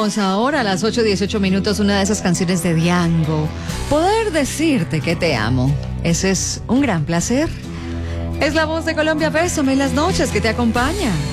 Escuchamos ahora a las 8:18 una de esas canciones de Diango. Poder decirte que te amo. Ese es un gran placer. Es la voz de Colombia Bésame en las noches que te acompaña.